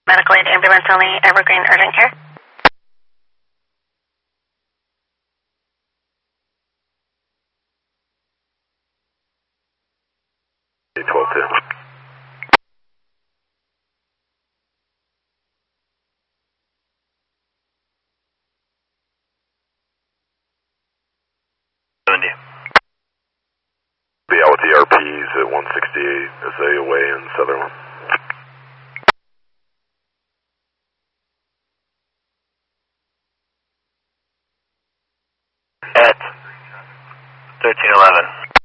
Medical aid ambulance only, Evergreen urgent care. Be out with the RPs at 168 as they away in Sutherland. At 1311.